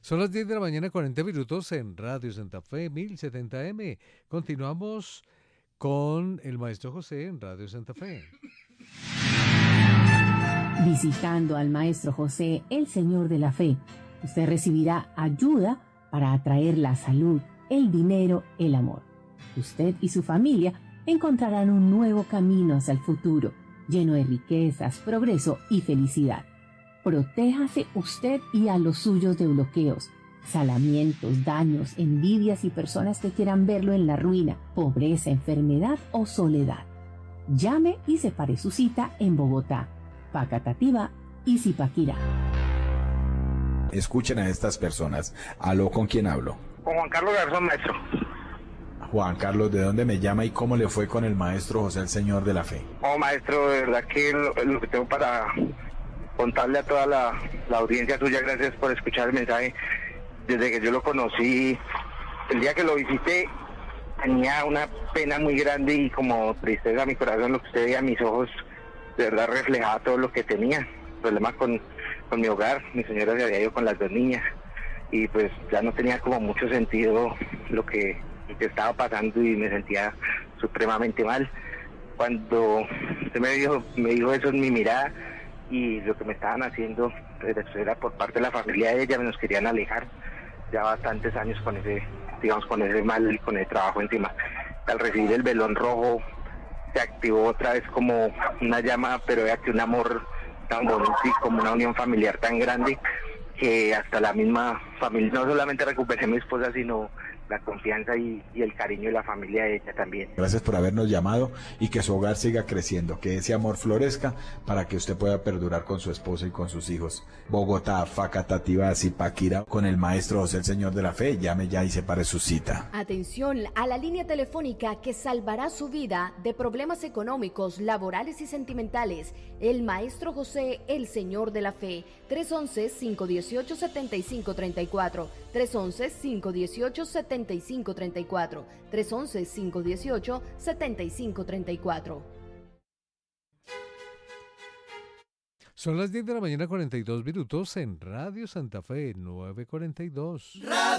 Son las 10 de la mañana, 40 minutos en Radio Santa Fe, 1070M. Continuamos con el Maestro José en Radio Santa Fe. Visitando al Maestro José, el Señor de la Fe, usted recibirá ayuda para atraer la salud, el dinero, el amor. Usted y su familia encontrarán un nuevo camino hacia el futuro, lleno de riquezas, progreso y felicidad. Protéjase usted y a los suyos de bloqueos, salamientos, daños, envidias y personas que quieran verlo en la ruina, pobreza, enfermedad o soledad. Llame y separe su cita en Bogotá, Facatativá y Zipaquirá. Escuchen a estas personas. ¿Aló, con quién hablo? Con Juan Carlos Garzón, maestro. Juan Carlos, ¿de dónde me llama y cómo le fue con el Maestro José, el Señor de la Fe? Oh, maestro, de verdad que lo que tengo para contarle a toda la audiencia suya, gracias por escuchar el mensaje. Desde que yo lo conocí, el día que lo visité, tenía una pena muy grande y como tristeza a mi corazón, lo que usted veía a mis ojos, de verdad reflejaba todo lo que tenía. Problemas con mi hogar, mi señora se había ido con las dos niñas y pues ya no tenía como mucho sentido lo que estaba pasando y me sentía supremamente mal. Cuando usted me dijo eso en mi mirada y lo que me estaban haciendo era por parte de la familia de ella, me nos querían alejar ya bastantes años con ese, digamos, con ese mal y con el trabajo encima. Al recibir el velón rojo se activó otra vez como una llama, pero ya que un amor tan bonito y como una unión familiar tan grande que hasta la misma familia, no solamente recuperé a mi esposa, sino la confianza y el cariño de la familia de ella también. Gracias por habernos llamado y que su hogar siga creciendo, que ese amor florezca para que usted pueda perdurar con su esposa y con sus hijos. Bogotá, Facatativá, Zipaquirá, con el Maestro José, el Señor de la Fe. Llame ya y separe su cita. Atención a la línea telefónica que salvará su vida de problemas económicos, laborales y sentimentales. El Maestro José, el Señor de la Fe. 311-518-7534. 311-518-7534. 311-518-7534. Son las 10 de la mañana, 42 minutos en Radio Santa Fe, 942. Radio